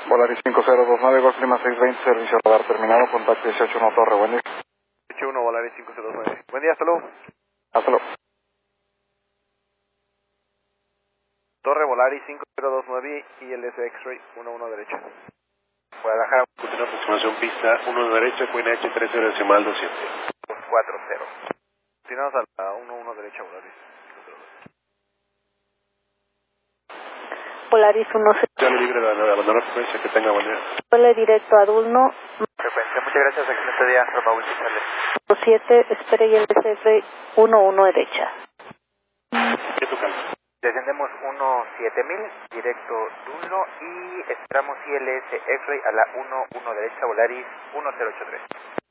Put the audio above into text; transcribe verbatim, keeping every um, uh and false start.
Volaris cinco cero dos nueve, Golf Lima seis veinte, servicio radar terminado, contacto dieciocho uno Torre, buen día. dieciocho uno, Volaris cinco cero dos nueve. Buen día, hasta luego. Hasta luego. Torre Volaris cinco cero dos nueve, I L S X-Ray uno uno derecha. Guadalajara. Continúa aproximación pista uno derecha, Queen H tres cero decimal doscientos. cuatro cero. Continuamos a la uno uno derecha, Volaris. Polaris uno cero. Ya le libre de abandonar frecuencia, que tenga buen día. Vuele directo a Dulno. Frecuencia, muchas gracias, excelente día, Raúl González. siete, espere y L S F uno uno derecha. ¿Qué tu calma? Descendemos uno siete mil, directo Dulno y esperamos I L S X-Ray a la uno uno derecha, Volaris uno cero ocho tres.